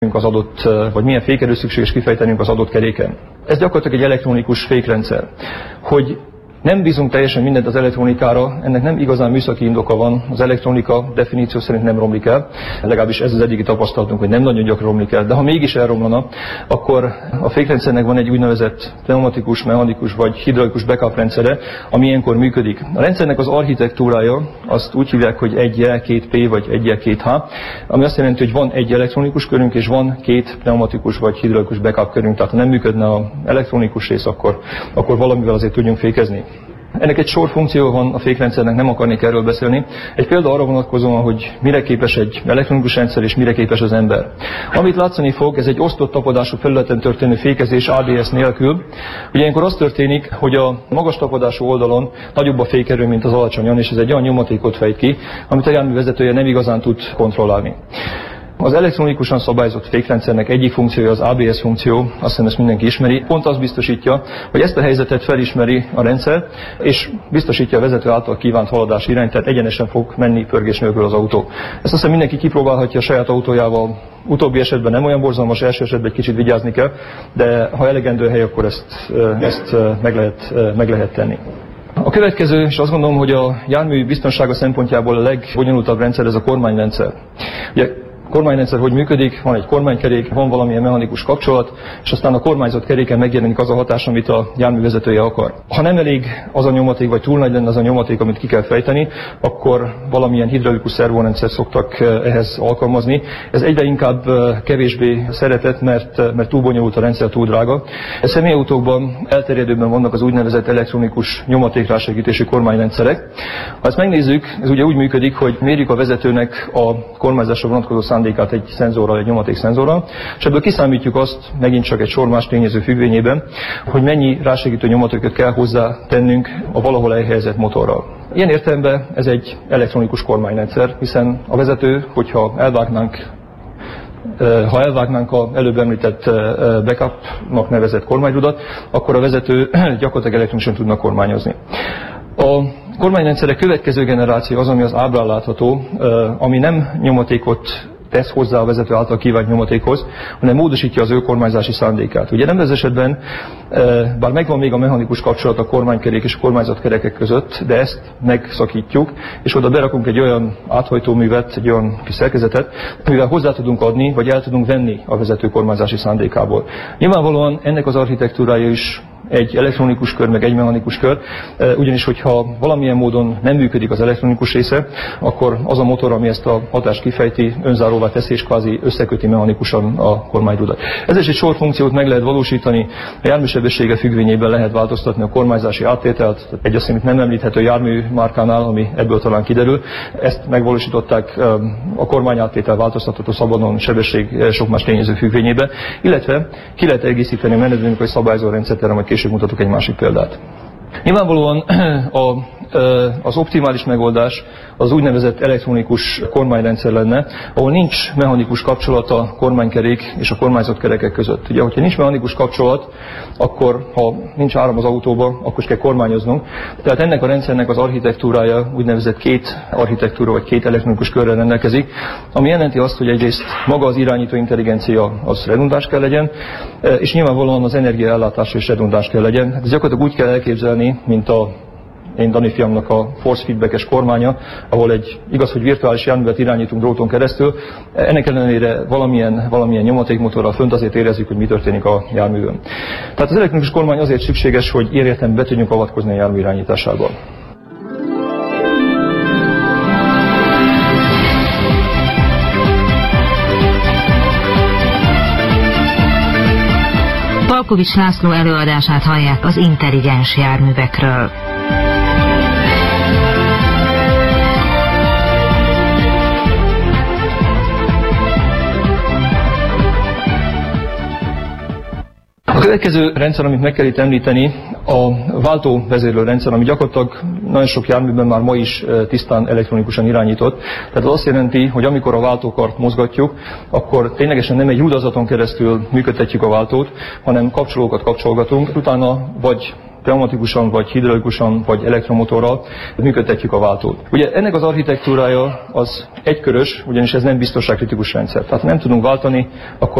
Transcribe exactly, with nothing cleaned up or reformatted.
az adott, vagy milyen fékerő szükséges kifejtenünk az adott keréken. Ez gyakorlatilag egy elektronikus fékrendszer. Hogy nem bízunk teljesen mindent az elektronikára, ennek nem igazán műszaki indoka van, az elektronika definíció szerint nem romlik el, legalábbis ez az eddigi tapasztalatunk, hogy nem nagyon gyakran romlik el, de ha mégis elromlana, akkor a fékrendszernek van egy úgynevezett pneumatikus, mechanikus vagy hidraulikus backup rendszere, ami ilyenkor működik. A rendszernek az architektúrája, azt úgy hívják, hogy egy jel, két P vagy egy jel, két H, ami azt jelenti, hogy van egy elektronikus körünk és van két pneumatikus vagy hidraulikus backup körünk, tehát ha nem működne az elektronikus rész, akkor, akkor valamivel azért tudjunk fékezni. Ennek egy sor funkció van a fékrendszernek, nem akarnék erről beszélni. Egy példa arra vonatkozóan, hogy mire képes egy elektronikus rendszer és mire képes az ember. Amit látszani fog, ez egy osztott tapadású felületen történő fékezés á bé es nélkül. Ugye ilyenkor az történik, hogy a magas tapadású oldalon nagyobb a fékerő, mint az alacsonyon, és ez egy olyan nyomatékot fejt ki, amit a jármű vezetője nem igazán tud kontrollálni. Az elektronikusan szabályozott fékrendszernek egyik funkciója az á bé es funkció, azt hiszem ezt mindenki ismeri, pont azt biztosítja, hogy ezt a helyzetet felismeri a rendszer, és biztosítja a vezető által kívánt haladás irányt, tehát egyenesen fog menni pörgés nélkül az autó. Ezt azt hiszem mindenki kipróbálhatja a saját autójával, utóbbi esetben nem olyan borzalmas, első esetben egy kicsit vigyázni kell, de ha elegendő hely, akkor ezt, ezt meg, lehet, meg lehet tenni. A következő, és azt gondolom, hogy a jármű biztonsága szempontjából a legbonyolultabb rendszer, ez a kormányrendszer. Ugye, kormányrendszer hogy működik, van egy kormánykerék, van valamilyen mechanikus kapcsolat, és aztán a kormányzott keréken megjelenik az a hatás, amit a járművezetője akar. Ha nem elég az a nyomaték, vagy túl nagy lenne az a nyomaték, amit ki kell fejteni, akkor valamilyen hidraulikus szervórendszer szoktak ehhez alkalmazni. Ez egyre inkább kevésbé szeretett, mert, mert túl bonyolult a rendszer, túl drága. A személyautókban elterjedőben vannak az úgynevezett elektronikus nyomatékrásegítési kormányrendszerek. Ha ezt megnézzük, ez ugye úgy működik, hogy mérjük a vezetőnek a kormányzásra vonatkozó szándékát egy szenzorral, egy nyomaték szenzorral, és ebből kiszámítjuk azt, megint csak egy sor más tényező függvényében, hogy mennyi rásegítő nyomatékot kell hozzá tennünk a valahol elhelyezett motorral. Ilyen értelemben ez egy elektronikus kormányrendszer, hiszen a vezető, hogyha elvágnánk Ha elvágnánk az előbb említett backupnak nevezett kormányrudat, akkor a vezető gyakorlatilag elektronikusan tudna kormányozni. A kormányrendszerek következő generáció az, ami az ábrán látható, ami nem nyomatékot tesz hozzá a vezető által kívánt nyomatékhoz, hanem módosítja az ő kormányzási szándékát. Ugye nem ez esetben, bár megvan még a mechanikus kapcsolat a kormánykerék és a kormányzott kerekek között, de ezt megszakítjuk, és oda berakunk egy olyan áthajtóművet, egy olyan kis szerkezetet, amivel hozzá tudunk adni, vagy el tudunk venni a vezető kormányzási szándékából. Nyilvánvalóan ennek az architektúrája is egy elektronikus kör, meg egy mechanikus kör, ugyanis hogyha valamilyen módon nem működik az elektronikus része, akkor az a motor, ami ezt a hatást kifejti, önzáróvá teszi és kvázi összeköti mechanikusan a kormányrudat. Ez is egy sor funkciót meg lehet valósítani, a járműsebessége függvényében lehet változtatni a kormányzási áttételt, egy azt, amit nem említhető jármű márkánál, ami ebből talán kiderül. Ezt megvalósították a kormányáttétel változtatható szabadon sebesség sok más tényező függvényében, illetve ki lehet egészíteni a menedékműködő szabályozó rendszert, erre majd később mutatok egy másik példát. Nyilvánvalóan a, az optimális megoldás az úgynevezett elektronikus kormányrendszer lenne, ahol nincs mechanikus kapcsolat a kormánykerék és a kormányzott kerekek között. Ugye, hogyha nincs mechanikus kapcsolat, akkor ha nincs áram az autóba, akkor is kell kormányoznunk. Tehát ennek a rendszernek az architektúrája úgynevezett két architektúra vagy két elektronikus körrel rendelkezik, ami jelenti azt, hogy egyrészt maga az irányító intelligencia az redundáns kell legyen, és nyilvánvalóan az energiaellátása is redundáns kell legyen. Ez gyakorlatilag úgy kell elképzelni, mint a én Dani fiamnak a force feedbackes kormánya, ahol egy igaz, hogy virtuális járművet irányítunk dróton keresztül, ennek ellenére valamilyen, valamilyen nyomatékmotorral fönt azért érezzük, hogy mi történik a járművön. Tehát az elektronikus kormány azért szükséges, hogy érjelten be tudjunk avatkozni a jármű irányításába. Palkovics László előadását hallják az intelligens járművekről. A következő rendszer, amit meg kell itt említeni, a váltóvezérlő rendszer, ami gyakorlatilag nagyon sok járműben már ma is tisztán elektronikusan irányított. Tehát az azt jelenti, hogy amikor a váltókart mozgatjuk, akkor ténylegesen nem egy rudazaton keresztül működtetjük a váltót, hanem kapcsolókat kapcsolgatunk, utána vagy pneumatikusan, vagy hidraulikusan, vagy elektromotorral működtetjük a váltót. Ugye ennek az architektúrája az egykörös, ugyanis ez nem biztonságkritikus rendszer. Tehát nem tudunk váltani, akkor